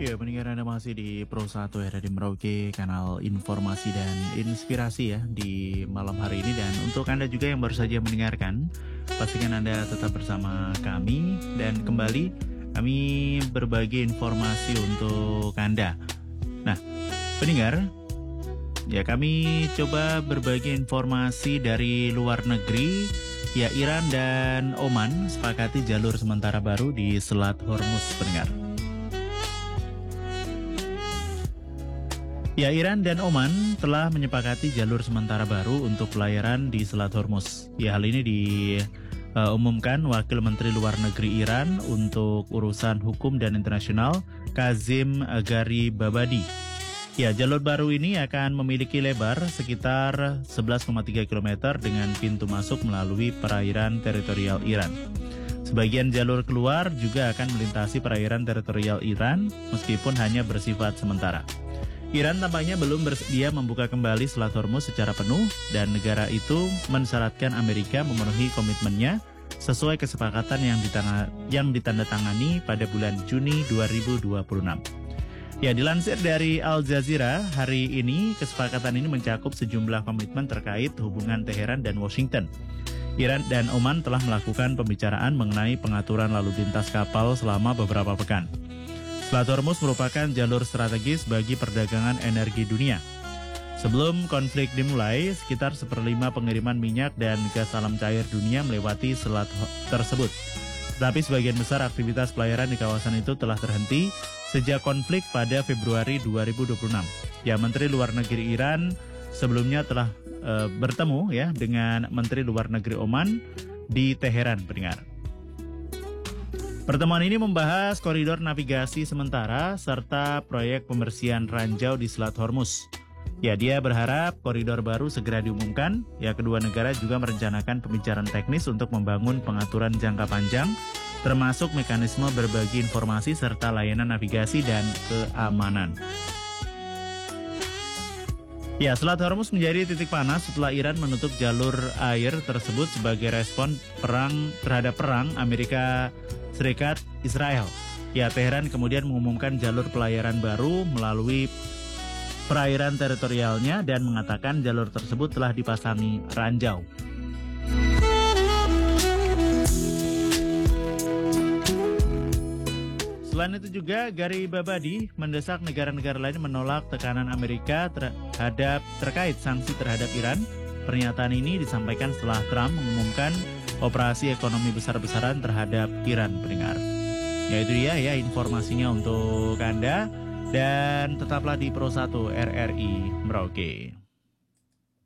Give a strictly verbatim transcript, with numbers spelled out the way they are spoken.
Ya, pendengar Anda masih di Pro satu R R I Merauke, kanal informasi dan inspirasi ya di malam hari ini. Dan untuk Anda juga yang baru saja mendengarkan, pastikan Anda tetap bersama kami. Dan kembali kami berbagi informasi untuk Anda. Nah, pendengar, ya kami coba berbagi informasi dari luar negeri. Ya, Iran dan Oman sepakati jalur sementara baru di Selat Hormuz, pendengar. Ya, Iran dan Oman telah menyepakati jalur sementara baru untuk pelayaran di Selat Hormuz. Ya, hal ini diumumkan uh, Wakil Menteri Luar Negeri Iran untuk urusan hukum dan internasional, Kazim Garibabadi. Ya, jalur baru ini akan memiliki lebar sekitar sebelas koma tiga kilometer dengan pintu masuk melalui perairan teritorial Iran. Sebagian jalur keluar juga akan melintasi perairan teritorial Iran meskipun hanya bersifat sementara. Iran tampaknya belum bersedia membuka kembali Selat Hormuz secara penuh dan negara itu mensyaratkan Amerika memenuhi komitmennya sesuai kesepakatan yang, ditanga, yang ditandatangani pada bulan Juni dua ribu dua puluh enam. Ya, dilansir dari Al Jazeera, hari ini kesepakatan ini mencakup sejumlah komitmen terkait hubungan Teheran dan Washington. Iran dan Oman telah melakukan pembicaraan mengenai pengaturan lalu lintas kapal selama beberapa pekan. Selat Hormuz merupakan jalur strategis bagi perdagangan energi dunia. Sebelum konflik dimulai, sekitar seperlima pengiriman minyak dan gas alam cair dunia melewati selat tersebut. Tetapi sebagian besar aktivitas pelayaran di kawasan itu telah terhenti sejak konflik pada Februari dua ribu dua puluh enam. Ya, Menteri Luar Negeri Iran sebelumnya telah e, bertemu ya dengan Menteri Luar Negeri Oman di Teheran, pendengar. Pertemuan ini membahas koridor navigasi sementara serta proyek pembersihan ranjau di Selat Hormuz. Ya, dia berharap koridor baru segera diumumkan. Ya, kedua negara juga merencanakan pembicaraan teknis untuk membangun pengaturan jangka panjang, termasuk mekanisme berbagi informasi serta layanan navigasi dan keamanan. Ya, Selat Hormuz menjadi titik panas setelah Iran menutup jalur air tersebut sebagai respon perang terhadap perang Amerika Serikat Israel. Ya, Teheran kemudian mengumumkan jalur pelayaran baru melalui perairan teritorialnya dan mengatakan jalur tersebut telah dipasangi ranjau. Selain itu juga, Garibabadi mendesak negara-negara lain menolak tekanan Amerika terhadap terkait sanksi terhadap Iran. Pernyataan ini disampaikan setelah Trump mengumumkan operasi ekonomi besar-besaran terhadap Iran, pendengar. Ya, itu dia ya informasinya untuk Anda. Dan tetaplah di Pro satu R R I Merauke.